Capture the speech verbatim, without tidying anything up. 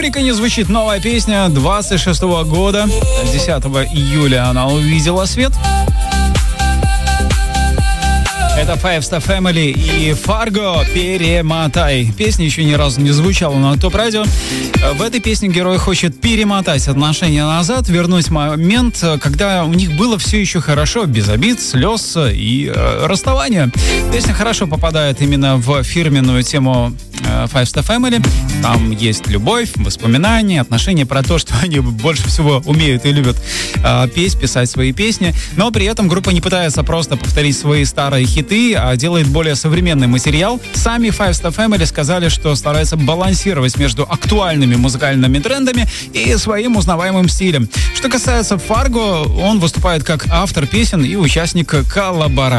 Маврика звучит новая песня двадцать шестого года. десятого июля она увидела свет. Это Five Star Family и Fargo «Перемотай». Песня еще ни разу не звучала на топ-радио. В этой песне герой хочет перемотать отношения назад, вернуть момент, когда у них было все еще хорошо, без обид, слез и э, расставания. Песня хорошо попадает именно в фирменную тему э, Five Star Family. Там есть любовь, воспоминания, отношения, про то, что они больше всего умеют и любят э, петь, писать свои песни. Но при этом группа не пытается просто повторить свои старые хиты, а делает более современный материал. Сами Five Star Family сказали, что стараются балансировать между актуальными музыкальными трендами и своим узнаваемым стилем. Что касается Fargo, он выступает как автор песен и участник коллаборации.